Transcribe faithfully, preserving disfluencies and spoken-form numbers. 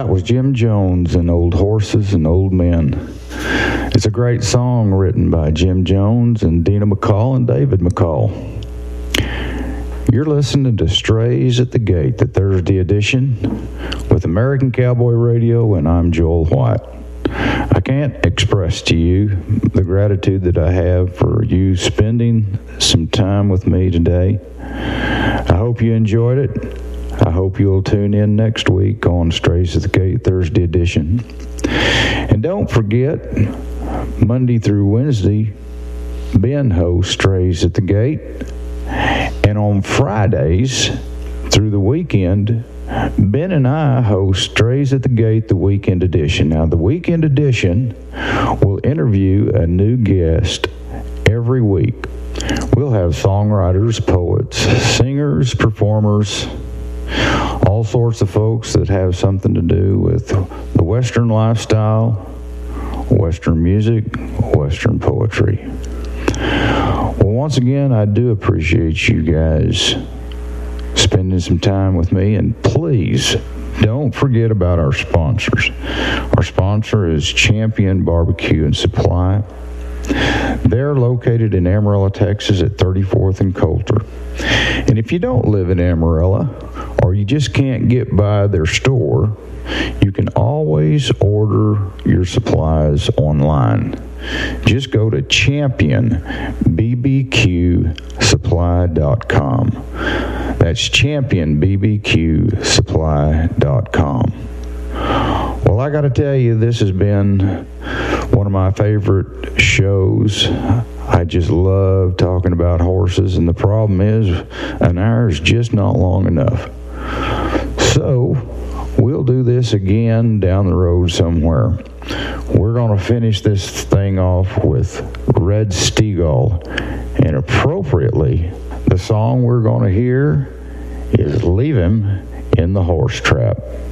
That was Jim Jones and Old Horses and Old Men. It's a great song written by Jim Jones and Dina McCall and David McCall. You're listening to Strays at the Gate, the Thursday edition, with American Cowboy Radio, and I'm Joel White. I can't express to you the gratitude that I have for you spending some time with me today. I hope you enjoyed it. I hope you'll tune in next week on Strays at the Gate Thursday edition. And don't forget, Monday through Wednesday, Ben hosts Strays at the Gate. And on Fridays through the weekend, Ben and I host Strays at the Gate, the weekend edition. Now, the weekend edition will interview a new guest every week. We'll have songwriters, poets, singers, performers, all sorts of folks that have something to do with the Western lifestyle, Western music, Western poetry. Well, once again, I do appreciate you guys spending some time with me, and please don't forget about our sponsors. Our sponsor is Champion Barbecue and Supply. They're located in Amarillo, Texas at thirty-fourth and Coulter. And if you don't live in Amarillo, or you just can't get by their store, you can always order your supplies online. Just go to champion b b q supply dot com. That's champion b b q supply dot com. Well, I got to tell you, this has been one of my favorite shows. I just love talking about horses, and the problem is an hour is just not long enough. So we'll do this again down the road somewhere. We're going to finish this thing off with Red Steagall, and appropriately, the song we're going to hear is Leave Him in the Horse Trap.